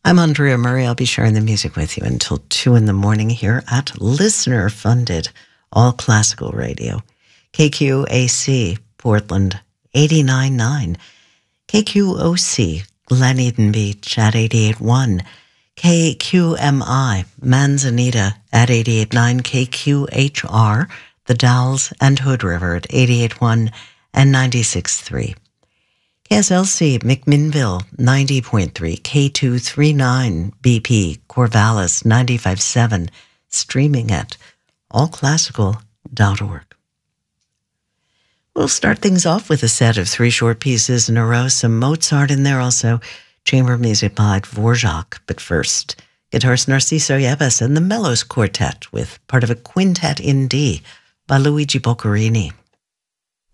I'm Andrea Murray. I'll be sharing the music with you until 2 in the morning here at listener-funded All Classical Radio. KQAC, Portland, 89.9. KQOC, Glen Eden Beach at 88.1. KQMI, Manzanita at 88.9. KQHR, The Dalles and Hood River at 88.1 and 96.3. KSLC, McMinnville, 90.3, K239, BP, Corvallis, 95.7, streaming at allclassical.org. We'll start things off with a set of 3 short pieces in a row, some Mozart in there, also chamber music by Dvorak. But first, guitarist Narciso Yepes and the Mellows Quartet with part of a quintet in D by Luigi Boccherini.